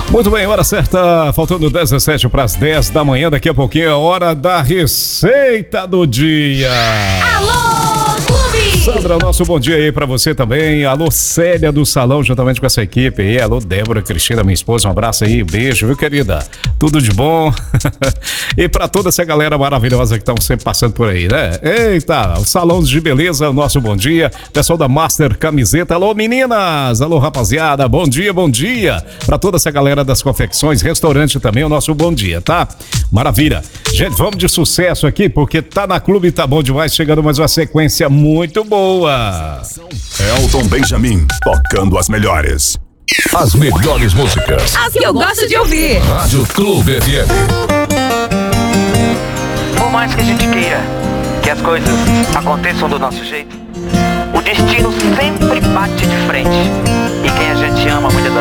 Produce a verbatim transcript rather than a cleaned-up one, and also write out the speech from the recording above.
Muito bem, hora certa, faltando dezessete para as dez da manhã, daqui a pouquinho é hora da receita do dia. Alô, Clube! Sandra, nosso bom dia aí pra você também. Alô, Célia do Salão, juntamente com essa equipe aí. Alô, Débora, Cristina, minha esposa, um abraço aí, beijo, viu, querida? Tudo de bom. E pra toda essa galera maravilhosa que estão sempre passando por aí, né? Eita, o Salão de Beleza, o nosso bom dia. Pessoal da Master Camiseta, alô, meninas! Alô, rapaziada, bom dia, bom dia. Pra toda essa galera das confecções, restaurante também, o nosso bom dia, tá? Maravilha. Gente, vamos de sucesso aqui, porque tá na Clube, tá bom demais, chegando mais uma sequência muito boa. Elton Benjamin, tocando as melhores. As melhores músicas. As que eu gosto de ouvir. Rádio Clube F M. Por mais que a gente queira que as coisas aconteçam do nosso jeito, o destino sempre bate de frente. E quem a gente ama muitas das